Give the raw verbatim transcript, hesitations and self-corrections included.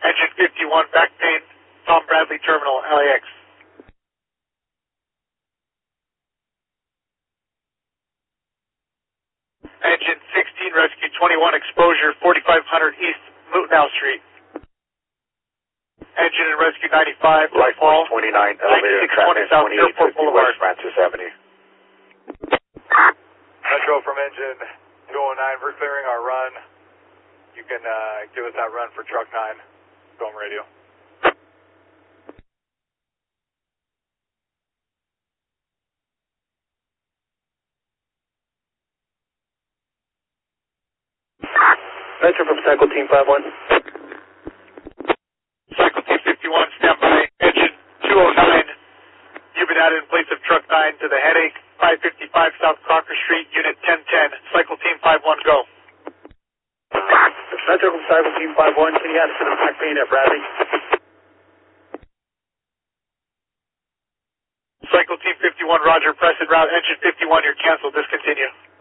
Engine fifty-one, back pain, Tom Bradley Terminal, L A X. Engine sixteen, Rescue twenty-one, exposure forty-five hundred East Mootnow Street. Engine and Rescue ninety-five, Light fall, twenty-nine, elevator ninety-six twenty traffic, South twenty-eight Airport fifty Boulevard. West Francis Avenue. Metro from engine two oh nine, we're clearing our run. You can uh, give us that run for truck nine. Dome radio. Metro from Cycle Team five one. Cycle Team fifty-one, stand by. Engine two oh nine, you've been added in place of truck nine to the headache, five fifty-five South Crocker Street, Unit ten ten. Cycle Team five one, go. Metro from Cycle Team five one, can you add us to the back pain at Bradley? Cycle Team fifty-one, roger, press and route. Engine fifty-one, you're canceled, discontinue.